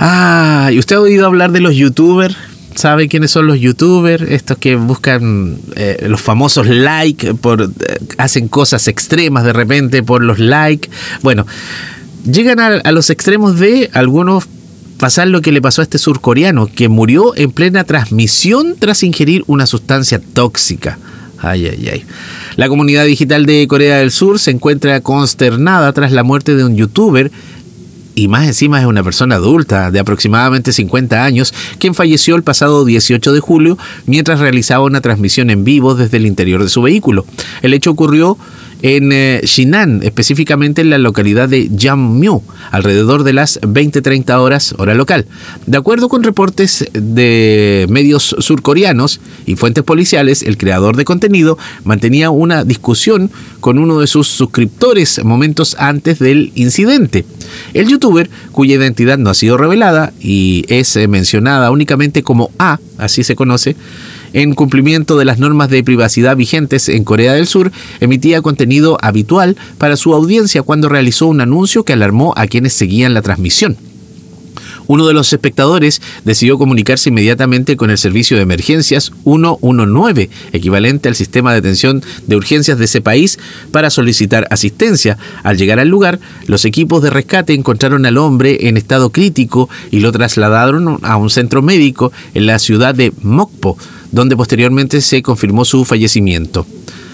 ¿Y usted ha oído hablar de los youtubers? ¿Sabe quiénes son los youtubers? Estos que buscan los famosos likes, hacen cosas extremas de repente por los likes. Bueno, llegan a los extremos de algunos pasar lo que le pasó a este surcoreano, que murió en plena transmisión tras ingerir una sustancia tóxica. Ay. La comunidad digital de Corea del Sur se encuentra consternada tras la muerte de un youtuber, y más encima es una persona adulta de aproximadamente 50 años, quien falleció el pasado 18 de julio mientras realizaba una transmisión en vivo desde el interior de su vehículo. El hecho ocurrió en Jinan, específicamente en la localidad de Jammu, alrededor de las 20:30 horas, hora local. De acuerdo con reportes de medios surcoreanos y fuentes policiales, el creador de contenido mantenía una discusión con uno de sus suscriptores momentos antes del incidente. El youtuber, cuya identidad no ha sido revelada y es mencionada únicamente como A, así se conoce, en cumplimiento de las normas de privacidad vigentes en Corea del Sur, emitía contenido habitual para su audiencia cuando realizó un anuncio que alarmó a quienes seguían la transmisión. Uno de los espectadores decidió comunicarse inmediatamente con el servicio de emergencias 119, equivalente al sistema de atención de urgencias de ese país, para solicitar asistencia. Al llegar al lugar, los equipos de rescate encontraron al hombre en estado crítico y lo trasladaron a un centro médico en la ciudad de Mokpo, donde posteriormente se confirmó su fallecimiento.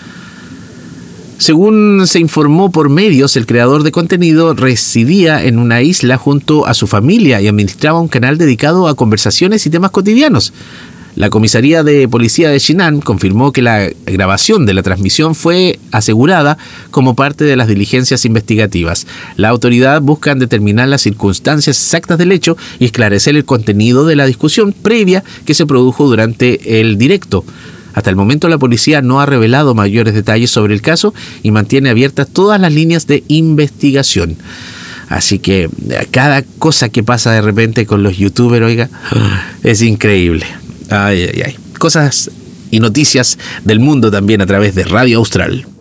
Según se informó por medios, el creador de contenido residía en una isla junto a su familia y administraba un canal dedicado a conversaciones y temas cotidianos. La comisaría de policía de Jinan confirmó que la grabación de la transmisión fue asegurada como parte de las diligencias investigativas. La autoridad busca determinar las circunstancias exactas del hecho y esclarecer el contenido de la discusión previa que se produjo durante el directo. Hasta el momento la policía no ha revelado mayores detalles sobre el caso y mantiene abiertas todas las líneas de investigación. Así que cada cosa que pasa de repente con los youtubers, oiga, es increíble. Ay. Cosas y noticias del mundo también a través de Radio Austral.